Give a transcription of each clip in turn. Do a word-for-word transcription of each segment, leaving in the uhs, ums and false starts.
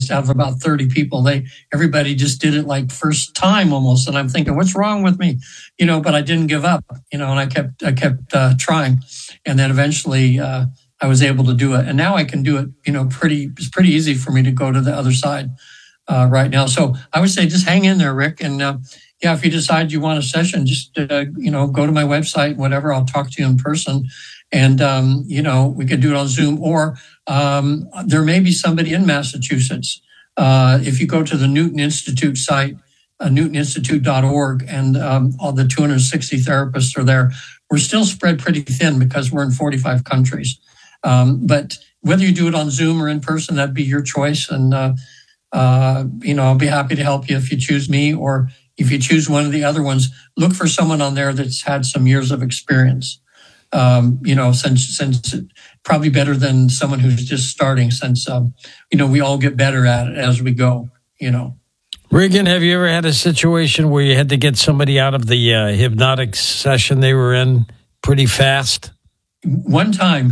trainees out of about thirty people. They, everybody just did it like first time almost. And I'm thinking, what's wrong with me? You know, but I didn't give up, you know, and I kept, I kept uh, trying. And then eventually uh, I was able to do it. And now I can do it, you know, pretty, it's pretty easy for me to go to the other side uh, right now. So I would say just hang in there, Rick. And uh, yeah, if you decide you want a session, just, uh, you know, go to my website, whatever, I'll talk to you in person. And, um, you know, we could do it on Zoom, or um, there may be somebody in Massachusetts. Uh, if you go to the Newton Institute site, uh, newton institute dot org, and um, all the two hundred sixty therapists are there. We're still spread pretty thin because we're in forty-five countries. Um, but whether you do it on Zoom or in person, that'd be your choice. And, uh, uh, you know, I'll be happy to help you if you choose me, or if you choose one of the other ones, look for someone on there that's had some years of experience. Um, you know, since, since probably better than someone who's just starting, since, um, you know, we all get better at it as we go, you know. Regan, have you ever had a situation where you had to get somebody out of the uh, hypnotic session they were in pretty fast? One time.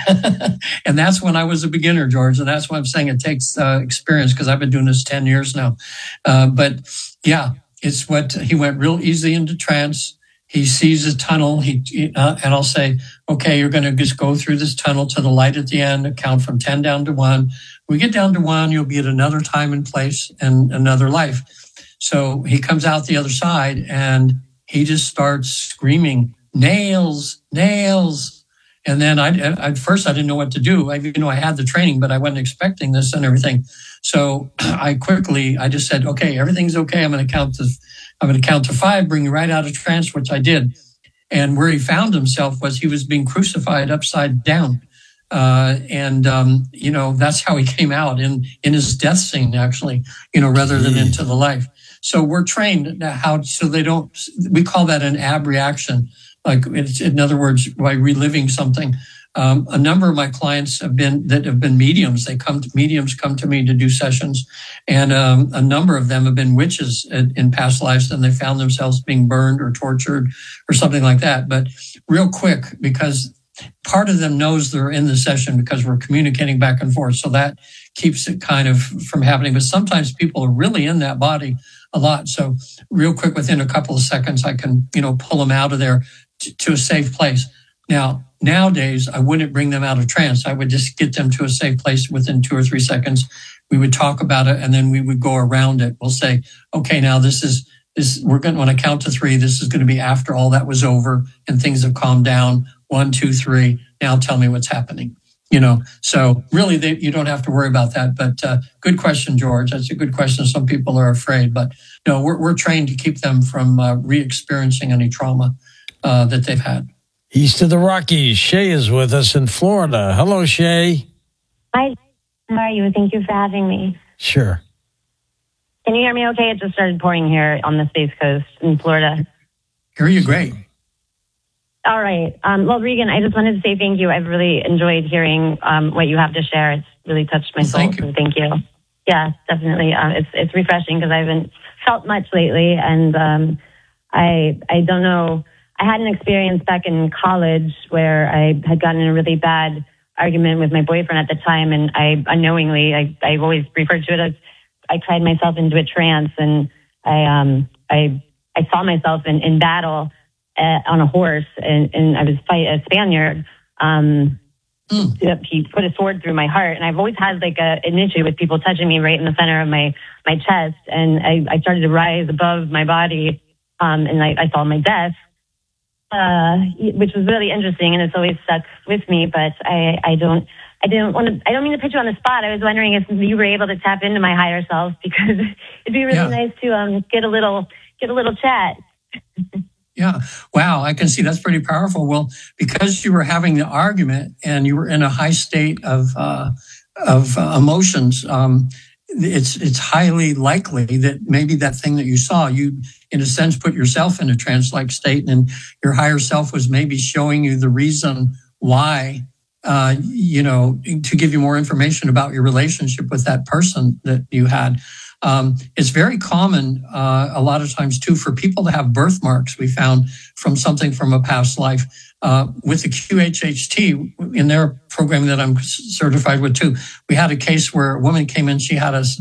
And that's when I was a beginner, George. And that's why I'm saying it takes uh, experience, because I've been doing this ten years now. Uh, but yeah, it's what he went real easy into trance. He sees a tunnel, he uh, and I'll say, okay, you're going to just go through this tunnel to the light at the end, count from ten down to one. We get down to one, you'll be at another time and place and another life. So he comes out the other side and he just starts screaming, nails, nails. And then I, at first I didn't know what to do. I, you know, I had the training, but I wasn't expecting this and everything. So I quickly, I just said, okay, everything's okay. I'm going to count to I'm going to count to five, bring you right out of trance, which I did. And where he found himself was he was being crucified upside down. Uh, and, um, you know, that's how he came out in, in his death scene, actually, you know, rather than into the life. So we're trained how, so they don't, we call that an ab reaction. Like, it's, in other words, by reliving something. Um, a number of my clients have been that have been mediums. They come to mediums come to me to do sessions, and um, a number of them have been witches in, in past lives, and they found themselves being burned or tortured or something like that. But real quick, because part of them knows they're in the session because we're communicating back and forth, so that keeps it kind of from happening. But sometimes people are really in that body a lot. So real quick, within a couple of seconds, I can you know pull them out of there to, to a safe place. Now, nowadays, I wouldn't bring them out of trance. I would just get them to a safe place within two or three seconds. We would talk about it, and then we would go around it. We'll say, okay, now this is, this, we're going to, when I count to three, this is going to be after all that was over and things have calmed down. One, two, three. Now tell me what's happening. You know, so really, they, you don't have to worry about that. But uh, good question, George. That's a good question. Some people are afraid, but no, we're, we're trained to keep them from uh, re-experiencing any trauma uh, that they've had. East of the Rockies, Shay is with us in Florida. Hello, Shay. Hi, how are you? Thank you for having me. Sure. Can you hear me okay? It just started pouring here on the Space Coast in Florida. Hear you great. All right. Um, well, Regan, I just wanted to say thank you. I've really enjoyed hearing um, what you have to share. It's really touched my soul. Thank you. So thank you. Yeah, definitely. Um, it's it's refreshing because I haven't felt much lately, and um, I I don't know. I had an experience back in college where I had gotten in a really bad argument with my boyfriend at the time, and I unknowingly, I, I always referred to it as I cried myself into a trance, and I um I I saw myself in, in battle uh, on a horse, and, and I was fight a Spaniard. Um, mm. He put a sword through my heart, and I've always had like a, an issue with people touching me right in the center of my my chest, and I, I started to rise above my body, um, and I, I saw my death. Uh, which was really interesting, and it's always stuck with me. But I, I don't, I didn't want to. I don't mean to put you on the spot. I was wondering if you were able to tap into my higher self, because it'd be really yeah. nice to um get a little, get a little chat. Yeah. Wow. I can see that's pretty powerful. Well, because you were having the argument and you were in a high state of uh, of uh, emotions. Um, It's it's highly likely that maybe that thing that you saw, you, in a sense, put yourself in a trance-like state, and your higher self was maybe showing you the reason why, uh, you know, to give you more information about your relationship with that person that you had. Um, it's very common, uh, a lot of times too, for people to have birthmarks, we found, from something from a past life. Uh, with the Q H H T, in their program that I'm certified with too, we had a case where a woman came in, she had a